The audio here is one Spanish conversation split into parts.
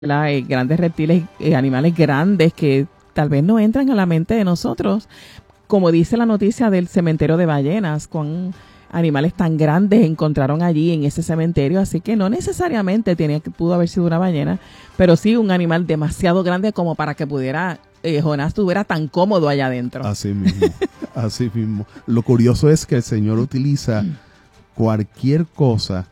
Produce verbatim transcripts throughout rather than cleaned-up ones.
¿verdad? Eh, grandes reptiles, eh, animales grandes que tal vez no entran a la mente de nosotros, como dice la noticia del cementerio de ballenas, con animales tan grandes encontraron allí en ese cementerio, así que no necesariamente tenía que pudo haber sido una ballena, pero sí un animal demasiado grande como para que pudiera eh, Jonás estuviera tan cómodo allá adentro. Así mismo, así mismo. Lo curioso es que el Señor utiliza cualquier cosa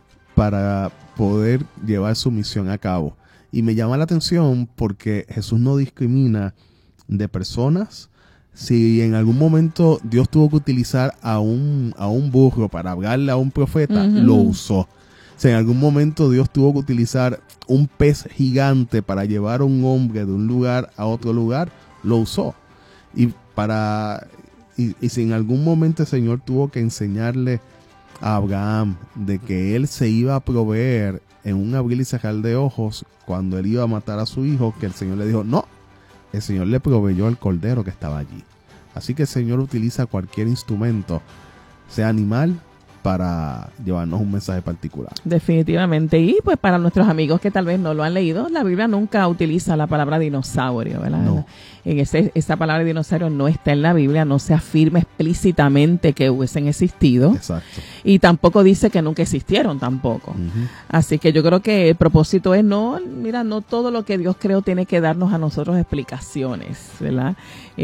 para poder llevar su misión a cabo. Y me llama la atención porque Jesús no discrimina de personas. Si en algún momento Dios tuvo que utilizar a un, a un burro para hablarle a un profeta, uh-huh. lo usó. Si en algún momento Dios tuvo que utilizar un pez gigante para llevar a un hombre de un lugar a otro lugar, lo usó. Y para y, y si en algún momento el Señor tuvo que enseñarle a Abraham de que él se iba a proveer en un abrir y cerrar de ojos cuando él iba a matar a su hijo, que el Señor le dijo, no, el Señor le proveyó el cordero que estaba allí. Así que el Señor utiliza cualquier instrumento, sea animal, para llevarnos un mensaje particular. Definitivamente. Y pues para nuestros amigos que tal vez no lo han leído, la Biblia nunca utiliza la palabra dinosaurio, ¿verdad? No. En ese, esa palabra dinosaurio no está en la Biblia, no se afirma explícitamente que hubiesen existido. Exacto. Y tampoco dice que nunca existieron tampoco. Uh-huh. Así que yo creo que el propósito es no, mira, no todo lo que Dios creó tiene que darnos a nosotros explicaciones, ¿verdad?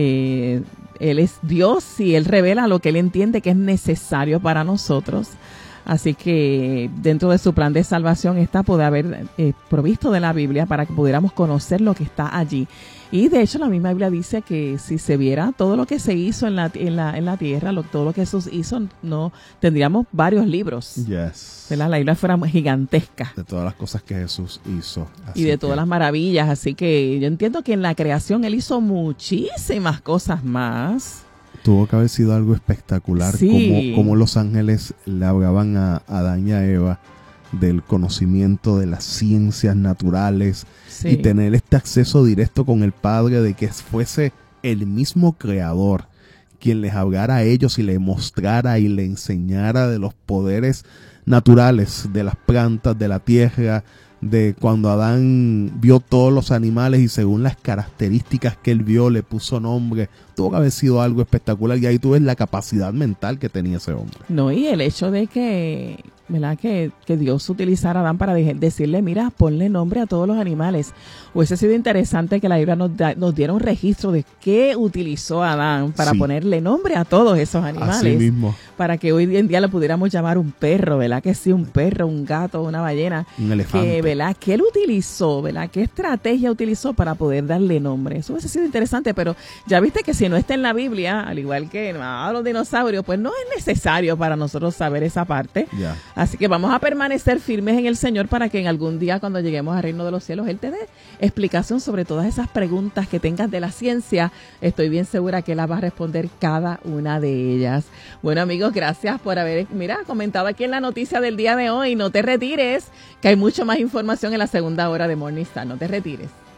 Eh, Él es Dios y Él revela lo que Él entiende que es necesario para nosotros. Así que dentro de su plan de salvación está poder haber eh, provisto de la Biblia para que pudiéramos conocer lo que está allí. Y de hecho la misma Biblia dice que si se viera todo lo que se hizo en la en la en la tierra, lo, todo lo que Jesús hizo, no tendríamos varios libros. Yes. ¿Verdad? La Biblia fuera gigantesca. De todas las cosas que Jesús hizo. Y de que... todas las maravillas. Así que yo entiendo que en la creación Él hizo muchísimas cosas más. Tuvo que haber sido algo espectacular, sí. como, como los ángeles le hablaban a Adán y a Eva del conocimiento de las ciencias naturales, sí. y tener este acceso directo con el Padre, de que fuese el mismo Creador quien les hablara a ellos y les mostrara y le enseñara de los poderes naturales, de las plantas, de la tierra, de cuando Adán vio todos los animales y según las características que él vio le puso nombre. Tuvo que haber sido algo espectacular, y ahí tú ves la capacidad mental que tenía ese hombre. No, y el hecho de que, ¿verdad? Que, que Dios utilizara a Adán para de, decirle, mira, ponle nombre a todos los animales. Hubiese sido interesante que la Biblia nos, da, nos diera un registro de qué utilizó Adán para sí. ponerle nombre a todos esos animales. Así mismo. Para que hoy en día le pudiéramos llamar un perro, ¿verdad? Que sí, un perro, un gato, una ballena. Un elefante. Que, ¿verdad? ¿Qué él utilizó, ¿verdad? ¿Qué estrategia utilizó para poder darle nombre? Eso hubiese sido interesante, pero ya viste que si no está en la Biblia, al igual que no, los dinosaurios, pues no es necesario para nosotros saber esa parte. Yeah. Así que vamos a permanecer firmes en el Señor para que en algún día, cuando lleguemos al reino de los cielos, Él te dé explicación sobre todas esas preguntas que tengas de la ciencia. Estoy bien segura que Él va a responder cada una de ellas. Bueno, amigos, gracias por haber, mira, comentado aquí en la noticia del día de hoy. No te retires, que hay mucho más información en la segunda hora de Morning Star. No te retires.